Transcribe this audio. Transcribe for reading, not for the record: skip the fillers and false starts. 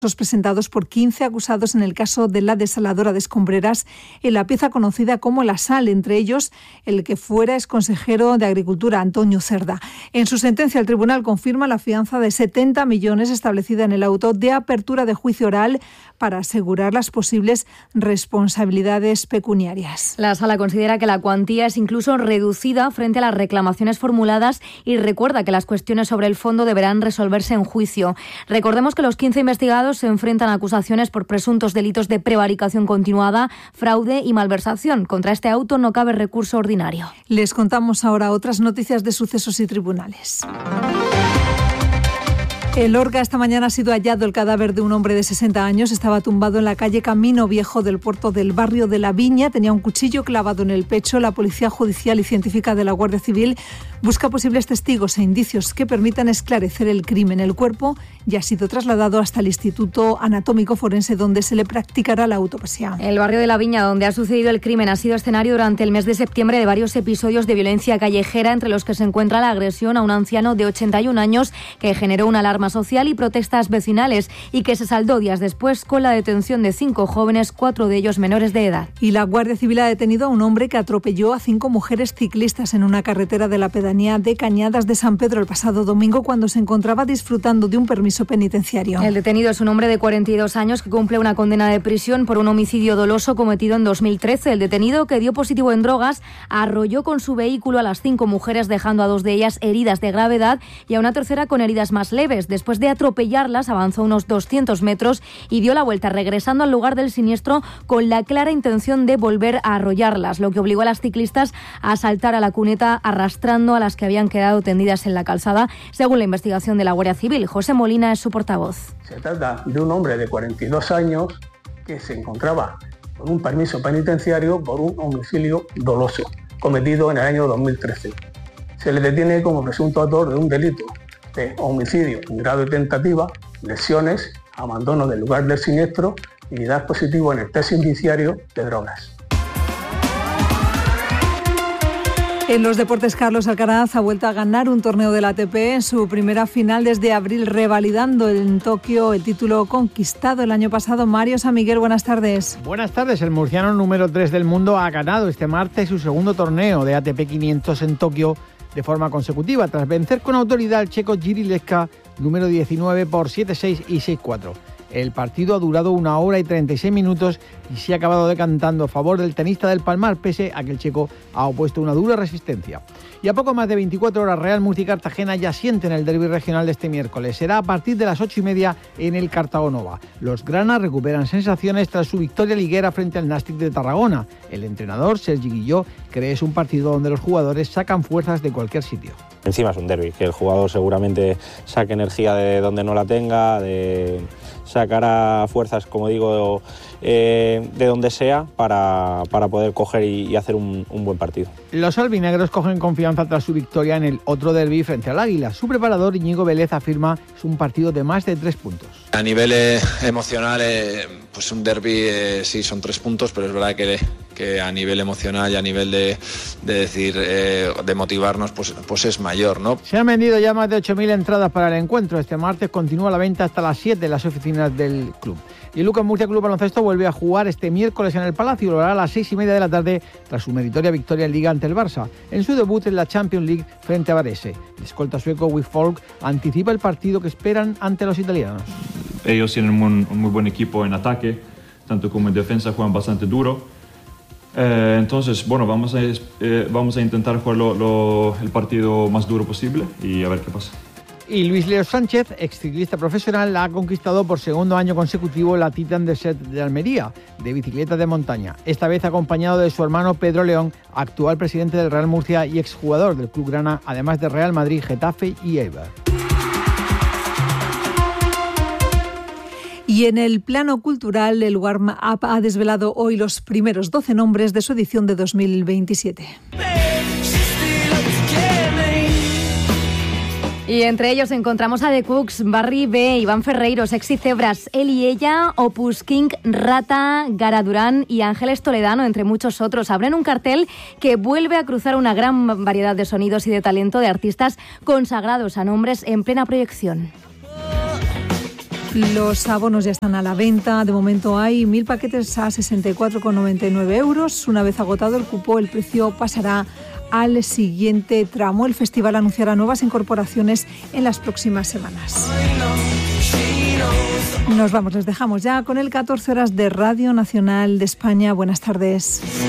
Los presentados por 15 acusados en el caso de la desaladora de Escombreras en la pieza conocida como La Sal, entre ellos el que fuera exconsejero de Agricultura, Antonio Cerda. En su sentencia, el tribunal confirma la fianza de 70 millones establecida en el auto de apertura de juicio oral para asegurar las posibles responsabilidades pecuniarias. La Sala considera que la cuantía es incluso reducida frente a las reclamaciones formuladas y recuerda que las cuestiones sobre el fondo deberán resolverse en juicio. Recordemos que los 15 investigados se enfrentan a acusaciones por presuntos delitos de prevaricación continuada, fraude y malversación. Contra este auto no cabe recurso ordinario. Les contamos ahora otras noticias de sucesos y tribunales. En Lorca esta mañana ha sido hallado el cadáver de un hombre de 60 años. Estaba tumbado en la calle Camino Viejo del puerto del barrio de La Viña. Tenía un cuchillo clavado en el pecho. La Policía Judicial y Científica de la Guardia Civil busca posibles testigos e indicios que permitan esclarecer el crimen. El cuerpo ya ha sido trasladado hasta el Instituto Anatómico Forense, donde se le practicará la autopsia. El barrio de La Viña, donde ha sucedido el crimen, ha sido escenario durante el mes de septiembre de varios episodios de violencia callejera, entre los que se encuentra la agresión a un anciano de 81 años que generó una alarma social y protestas vecinales y que se saldó días después con la detención de 5 jóvenes, 4 de ellos menores de edad. Y la Guardia Civil ha detenido a un hombre que atropelló a 5 mujeres ciclistas en una carretera de la pedanía de Cañadas de San Pedro el pasado domingo, cuando se encontraba disfrutando de un permiso penitenciario. El detenido es un hombre de 42 años que cumple una condena de prisión por un homicidio doloso cometido en 2013. El detenido, que dio positivo en drogas, arrolló con su vehículo a las 5 mujeres, dejando a 2 de ellas heridas de gravedad y a una tercera con heridas más leves. Después de atropellarlas, avanzó unos 200 metros y dio la vuelta, regresando al lugar del siniestro con la clara intención de volver a arrollarlas, lo que obligó a las ciclistas a saltar a la cuneta, arrastrando a las que habían quedado tendidas en la calzada, según la investigación de la Guardia Civil. José Molina es su portavoz. Se trata de un hombre de 42 años que se encontraba con un permiso penitenciario por un homicidio doloso cometido en el año 2013. Se le detiene como presunto autor de un delito de homicidio en grado de tentativa, lesiones, abandono del lugar del siniestro y dar positivo en el test indiciario de drogas. En los deportes, Carlos Alcaraz ha vuelto a ganar un torneo del ATP en su primera final desde abril, revalidando en Tokio el título conquistado el año pasado. Mario San Miguel, buenas tardes. Buenas tardes. El murciano número 3 del mundo ha ganado este martes su segundo torneo de ATP 500 en Tokio de forma consecutiva, tras vencer con autoridad al checo Jiří Leška, número 19, por 7-6 y 6-4. El partido ha durado 1 hora y 36 minutos y se ha acabado decantando a favor del tenista del Palmar, pese a que el checo ha opuesto una dura resistencia. Y a poco más de 24 horas, Real Murcia y Cartagena ya sienten el derbi regional de este miércoles. Será a partir de las 8:30 en el Cartago Nova. Los grana recuperan sensaciones tras su victoria liguera frente al Nàstic de Tarragona. El entrenador, Sergi Guilló, cree que es un partido donde los jugadores sacan fuerzas de cualquier sitio. Encima es un derbi, que el jugador seguramente saque energía de donde no la tenga, sacará fuerzas, como digo, de donde sea para poder coger y hacer un buen partido. Los albinegros cogen confianza tras su victoria en el otro derbi frente al Águila. Su preparador, Íñigo Vélez, afirma que es un partido de más de 3 puntos. A nivel emocional, pues un derbi sí son 3 puntos, pero es verdad que a nivel emocional y a nivel de decir, de motivarnos, pues es mayor, ¿no? Se han vendido ya más de 8.000 entradas para el encuentro. Este martes continúa la venta hasta las 7 en las oficinas del club. Y el Lucas Murcia Club Baloncesto vuelve a jugar este miércoles en el Palacio y lo hará a las 6:30 de la tarde tras su meritoria victoria en Liga ante el Barça, en su debut en la Champions League frente a Varese. El escolta sueco Wick Folk anticipa el partido que esperan ante los italianos. Ellos tienen un muy buen equipo en ataque, tanto como en defensa juegan bastante duro. Entonces, bueno, vamos a intentar jugar el partido más duro posible y a ver qué pasa. Y Luis Leo Sánchez, exciclista profesional, ha conquistado por segundo año consecutivo la Titan Desert de Almería, de bicicleta de montaña. Esta vez acompañado de su hermano Pedro León, actual presidente del Real Murcia y exjugador del Club Grana, además de Real Madrid, Getafe y Eibar. Y en el plano cultural, el Warm Up ha desvelado hoy los primeros 12 nombres de su edición de 2027. Y entre ellos encontramos a The Cooks, Barry B, Iván Ferreiro, Sexy Zebras, Él y Ella, Opus King, Rata, Gara Durán y Ángeles Toledano, entre muchos otros. Abren un cartel que vuelve a cruzar una gran variedad de sonidos y de talento de artistas consagrados a nombres en plena proyección. Los abonos ya están a la venta. De momento hay 1.000 paquetes a 64,99 euros. Una vez agotado el cupo, el precio pasará al siguiente tramo. El festival anunciará nuevas incorporaciones en las próximas semanas. Nos vamos, les dejamos ya con el 14 horas de Radio Nacional de España. Buenas tardes.